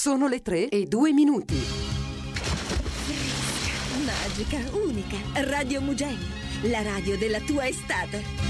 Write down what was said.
Sono le 3:02. Magica, unica. Radio Mugello, la radio della tua estate.